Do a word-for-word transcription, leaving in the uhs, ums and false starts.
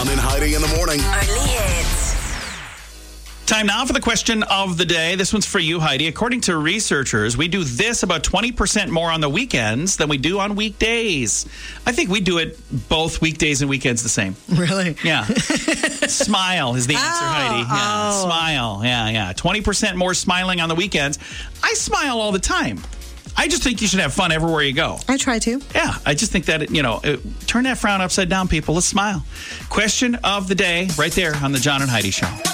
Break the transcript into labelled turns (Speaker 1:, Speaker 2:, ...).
Speaker 1: John and Heidi in the morning.
Speaker 2: Only hits.
Speaker 3: Time now for the question of the day. This one's for you, Heidi. According to researchers, we do this about twenty percent more on the weekends than we do on weekdays. I think we do it both weekdays and weekends the same.
Speaker 4: Really?
Speaker 3: Yeah. Smile is the answer,
Speaker 4: Oh,
Speaker 3: Heidi. Yeah.
Speaker 4: oh.
Speaker 3: Smile. Yeah, yeah. twenty percent more smiling on the weekends. I smile all the time. I just think you should have fun everywhere you go.
Speaker 4: I try to.
Speaker 3: Yeah, I just think that, you know, uh, turn that frown upside down, people. Let's smile. Question of the day right there on the John and Heidi Show.